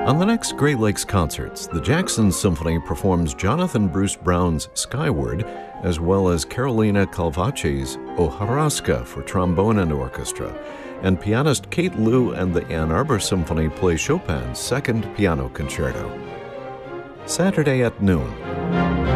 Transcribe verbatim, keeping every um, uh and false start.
On the next Great Lakes Concerts, the Jackson Symphony performs Jonathan Bruce Brown's Skyward, as well as Carolina Calvace's O Horaska for trombone and orchestra, and pianist Kate Liu and the Ann Arbor Symphony play Chopin's Second Piano Concerto. Saturday at noon,